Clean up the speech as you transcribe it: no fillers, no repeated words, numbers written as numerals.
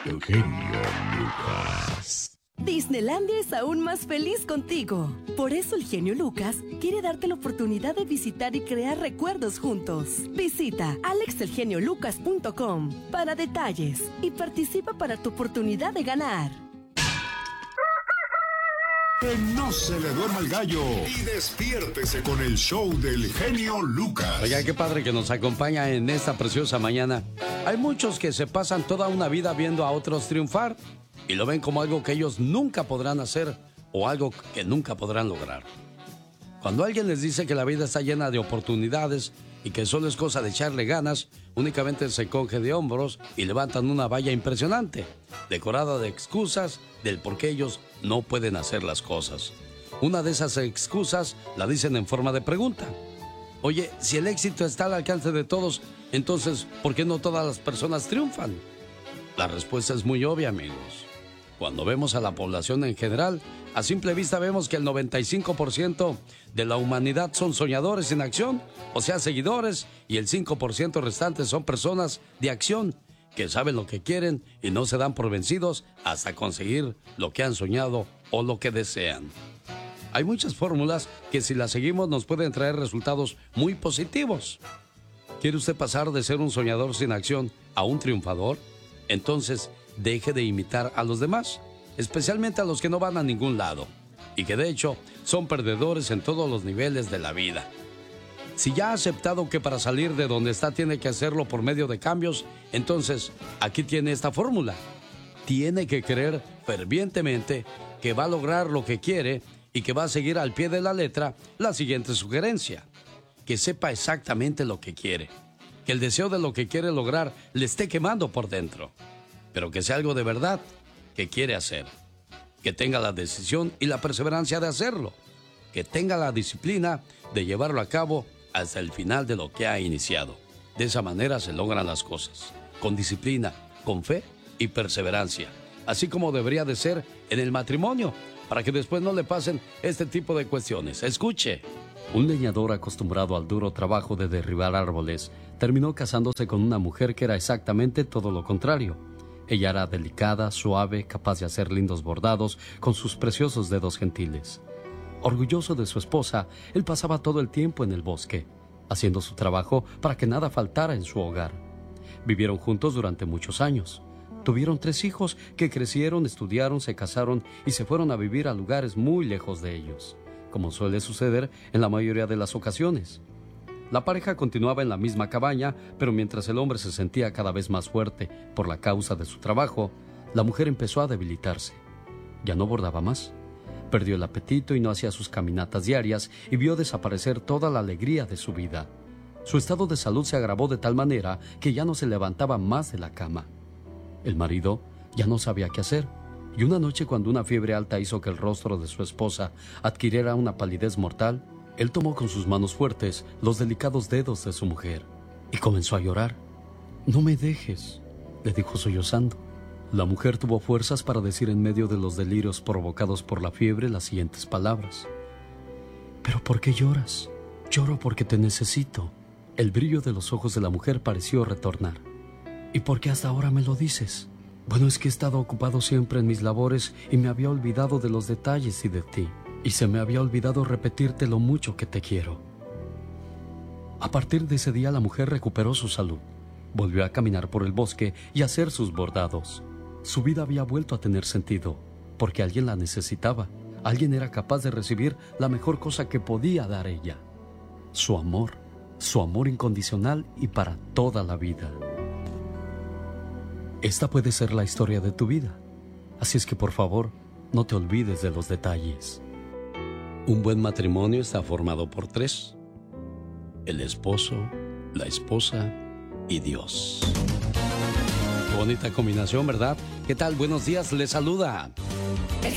El genio Lucas. Disneylandia es aún más feliz contigo. Por eso el genio Lucas quiere darte la oportunidad de visitar y crear recuerdos juntos. Visita alexelgeniolucas.com para detalles y participa para tu oportunidad de ganar. Que no se le duerma el gallo y despiértese con el show del genio Lucas. Oiga, qué padre que nos acompaña en esta preciosa mañana. Hay muchos que se pasan toda una vida viendo a otros triunfar y lo ven como algo que ellos nunca podrán hacer o algo que nunca podrán lograr. Cuando alguien les dice que la vida está llena de oportunidades y que solo es cosa de echarle ganas, únicamente se encoge de hombros y levantan una valla impresionante, decorada de excusas del por qué ellos no pueden hacer las cosas. Una de esas excusas la dicen en forma de pregunta. Oye, si el éxito está al alcance de todos, entonces, ¿por qué no todas las personas triunfan? La respuesta es muy obvia, amigos. Cuando vemos a la población en general, a simple vista vemos que el 95% de la humanidad son soñadores en acción, o sea, seguidores, y el 5% restante son personas de acción, que saben lo que quieren y no se dan por vencidos hasta conseguir lo que han soñado o lo que desean. Hay muchas fórmulas que si las seguimos nos pueden traer resultados muy positivos. ¿Quiere usted pasar de ser un soñador sin acción a un triunfador? Entonces, deje de imitar a los demás, especialmente a los que no van a ningún lado y que de hecho son perdedores en todos los niveles de la vida. Si ya ha aceptado que para salir de donde está tiene que hacerlo por medio de cambios, entonces aquí tiene esta fórmula. Tiene que creer fervientemente que va a lograr lo que quiere y que va a seguir al pie de la letra la siguiente sugerencia. Que sepa exactamente lo que quiere. Que el deseo de lo que quiere lograr le esté quemando por dentro. Pero que sea algo de verdad que quiere hacer. Que tenga la decisión y la perseverancia de hacerlo. Que tenga la disciplina de llevarlo a cabo hasta el final de lo que ha iniciado. De esa manera se logran las cosas. Con disciplina, con fe y perseverancia. Así como debería de ser en el matrimonio, para que después no le pasen este tipo de cuestiones. Escuche. Un leñador acostumbrado al duro trabajo de derribar árboles terminó casándose con una mujer que era exactamente todo lo contrario. Ella era delicada, suave, capaz de hacer lindos bordados con sus preciosos dedos gentiles. Orgulloso de su esposa, él pasaba todo el tiempo en el bosque, haciendo su trabajo para que nada faltara en su hogar. Vivieron juntos durante muchos años. Tuvieron 3 hijos que crecieron, estudiaron, se casaron y se fueron a vivir a lugares muy lejos de ellos, como suele suceder en la mayoría de las ocasiones. La pareja continuaba en la misma cabaña, pero mientras el hombre se sentía cada vez más fuerte por la causa de su trabajo, la mujer empezó a debilitarse. Ya no bordaba más. Perdió el apetito y no hacía sus caminatas diarias y vio desaparecer toda la alegría de su vida. Su estado de salud se agravó de tal manera que ya no se levantaba más de la cama. El marido ya no sabía qué hacer, y una noche cuando una fiebre alta hizo que el rostro de su esposa adquiriera una palidez mortal, él tomó con sus manos fuertes los delicados dedos de su mujer y comenzó a llorar. «No me dejes», le dijo sollozando. La mujer tuvo fuerzas para decir en medio de los delirios provocados por la fiebre las siguientes palabras. «¿Pero por qué lloras?» «Lloro porque te necesito». El brillo de los ojos de la mujer pareció retornar. «¿Y por qué hasta ahora me lo dices?» «Bueno, es que he estado ocupado siempre en mis labores y me había olvidado de los detalles y de ti. Y se me había olvidado repetirte lo mucho que te quiero». A partir de ese día la mujer recuperó su salud. Volvió a caminar por el bosque y a hacer sus bordados. Su vida había vuelto a tener sentido, porque alguien la necesitaba. Alguien era capaz de recibir la mejor cosa que podía dar ella. Su amor incondicional y para toda la vida. Esta puede ser la historia de tu vida. Así es que por favor, no te olvides de los detalles. Un buen matrimonio está formado por 3. El esposo, la esposa y Dios. Qué bonita combinación, ¿verdad? ¿Qué tal? Buenos días, les saluda